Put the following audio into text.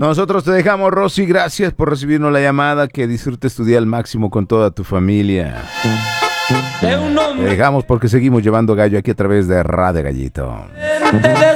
Nosotros te dejamos, Rosy. Gracias por recibirnos la llamada. Que disfrutes tu día al máximo con toda tu familia. Te dejamos porque seguimos llevando gallo aquí a través de Radio Gallito.